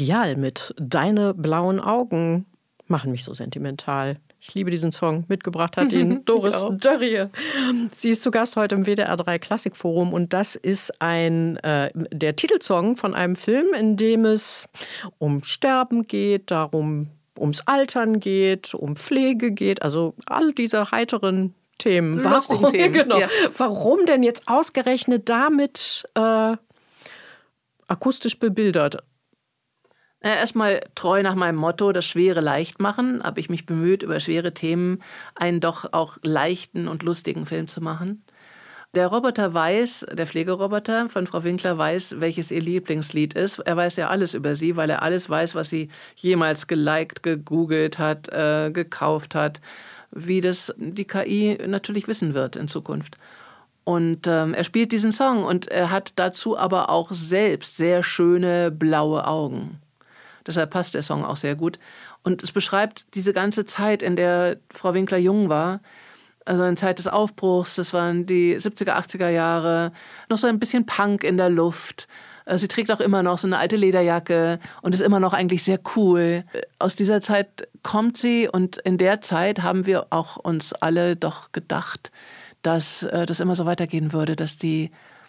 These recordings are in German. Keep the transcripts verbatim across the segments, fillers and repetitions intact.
Ideal mit Deine blauen Augen machen mich so sentimental. Ich liebe diesen Song. Mitgebracht hat ihn Doris Dörrie. Sie ist zu Gast heute im W D R drei Klassikforum und das ist ein äh, der Titelsong von einem Film, in dem es um Sterben geht, darum ums Altern geht, um Pflege geht, also all diese heiteren Themen. Lustigen Warum, Themen. genau. Ja. Warum denn jetzt ausgerechnet damit äh, akustisch bebildert? Erstmal treu nach meinem Motto, das Schwere leicht machen, habe ich mich bemüht, über schwere Themen einen doch auch leichten und lustigen Film zu machen. Der Roboter weiß, der Pflegeroboter von Frau Winkler weiß, welches ihr Lieblingslied ist. Er weiß ja alles über sie, weil er alles weiß, was sie jemals geliked, gegoogelt hat, äh, gekauft hat, wie das die K I natürlich wissen wird in Zukunft. Und ähm, er spielt diesen Song und er hat dazu aber auch selbst sehr schöne blaue Augen. Deshalb passt der Song auch sehr gut. Und es beschreibt diese ganze Zeit, in der Frau Winkler jung war. Also eine Zeit des Aufbruchs, das waren die siebziger, achtziger Jahre. Noch so ein bisschen Punk in der Luft. Sie trägt auch immer noch so eine alte Lederjacke und ist immer noch eigentlich sehr cool. Aus dieser Zeit kommt sie und in der Zeit haben wir auch uns alle doch gedacht, dass das immer so weitergehen würde, dass die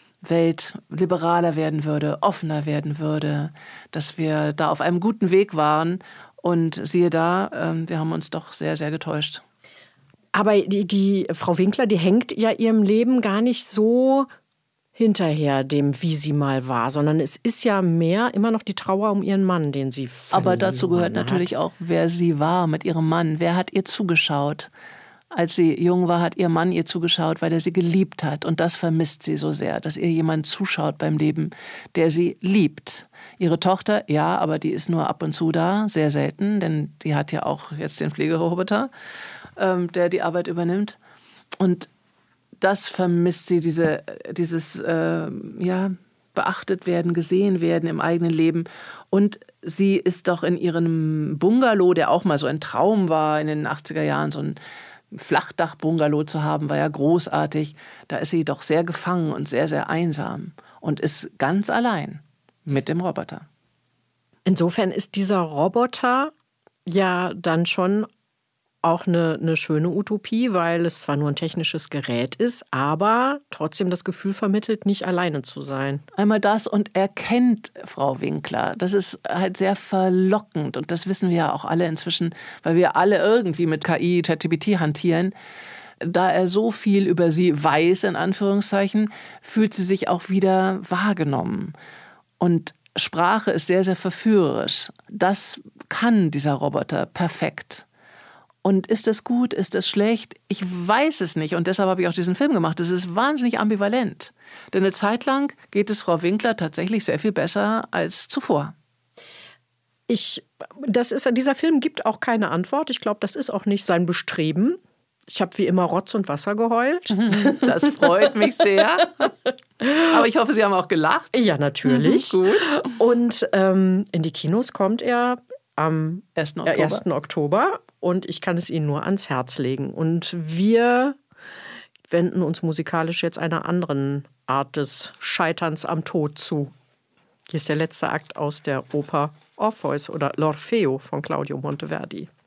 Welt liberaler werden würde, offener werden würde, dass wir da auf einem guten Weg waren. Und siehe da, äh, wir haben uns doch sehr, sehr getäuscht. Aber die, die Frau Winkler, die hängt ja ihrem Leben gar nicht so hinterher dem, wie sie mal war, sondern es ist ja mehr immer noch die Trauer um ihren Mann, den sie verloren Aber dazu gehört hat. natürlich auch, wer sie war mit ihrem Mann. Wer hat ihr zugeschaut? Als sie jung war, hat ihr Mann ihr zugeschaut, weil er sie geliebt hat. Und das vermisst sie so sehr, dass ihr jemand zuschaut beim Leben, der sie liebt. Ihre Tochter, ja, aber die ist nur ab und zu da, sehr selten, denn die hat ja auch jetzt den Pflegeroboter, ähm, der die Arbeit übernimmt. Und das vermisst sie, diese, dieses äh, ja, beachtet werden, gesehen werden im eigenen Leben. Und sie ist doch in ihrem Bungalow, der auch mal so ein Traum war in den achtziger Jahren, so ein Flachdach-Bungalow zu haben, war ja großartig. Da ist sie doch sehr gefangen und sehr, sehr einsam und ist ganz allein mit dem Roboter. Insofern ist dieser Roboter ja dann schon auch eine, eine schöne Utopie, weil es zwar nur ein technisches Gerät ist, aber trotzdem das Gefühl vermittelt, nicht alleine zu sein. Einmal das und er kennt Frau Winkler. Das ist halt sehr verlockend und das wissen wir ja auch alle inzwischen, weil wir alle irgendwie mit K I, ChatGPT hantieren. Da er so viel über sie weiß, in Anführungszeichen, fühlt sie sich auch wieder wahrgenommen. Und Sprache ist sehr, sehr verführerisch. Das kann dieser Roboter perfekt. Und ist das gut, ist das schlecht? Ich weiß es nicht und deshalb habe ich auch diesen Film gemacht. Es ist wahnsinnig ambivalent. Denn eine Zeit lang geht es Frau Winkler tatsächlich sehr viel besser als zuvor. Ich, das ist, dieser Film gibt auch keine Antwort. Ich glaube, das ist auch nicht sein Bestreben. Ich habe wie immer Rotz und Wasser geheult. Das freut mich sehr. Aber ich hoffe, Sie haben auch gelacht. Ja, natürlich. Mhm, gut. Und ähm, in die Kinos kommt er am ersten Oktober. ersten Oktober. Und ich kann es Ihnen nur ans Herz legen. Und wir wenden uns musikalisch jetzt einer anderen Art des Scheiterns am Tod zu. Hier ist der letzte Akt aus der Oper Orpheus oder L'Orfeo von Claudio Monteverdi.